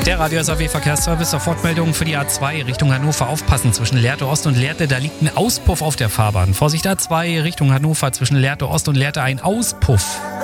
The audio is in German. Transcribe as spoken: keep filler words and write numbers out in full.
Der Radio S A W Verkehrsservice, Sofortmeldung für die A zwei Richtung Hannover. Aufpassen zwischen Lehrte Ost und Lehrte, da liegt ein Auspuff auf der Fahrbahn. Vorsicht, A zwei Richtung Hannover, zwischen Lehrte Ost und Lehrte ein Auspuff.